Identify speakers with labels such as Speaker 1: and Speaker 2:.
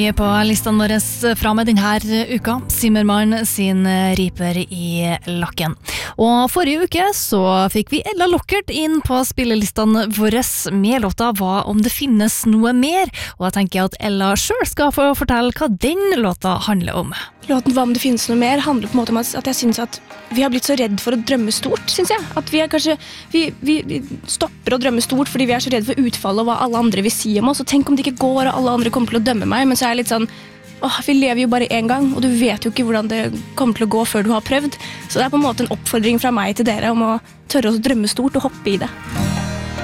Speaker 1: ny på listene våre fra med denne uka, Zimmermann sin Riper i lakken. Og forrige uke så fikk vi Ella Lockert inn på spillelistene våre med låta Hva om det finnes noe mer? Og jeg tenker at Ella selv skal få fortelle hva den låta handler om.
Speaker 2: Låten Hva om det finnes noe mer handler på en måte om at jeg synes at vi har blitt så redd for å drømme stort, synes jeg. At vi er kanskje, vi stopper å drømme stort fordi vi er så redd for utfallet og hva alle andre vil si om oss. Og tenk om det ikke går og alle andre kommer til å dømme meg, men så er jeg litt sånn, vi lever jo bare en gang, og du vet jo ikke hvordan det kommer til å gå før du har prøvd. Så det er på en måte en oppfordring fra meg til dere om å tørre å drømme stort og hoppe i det.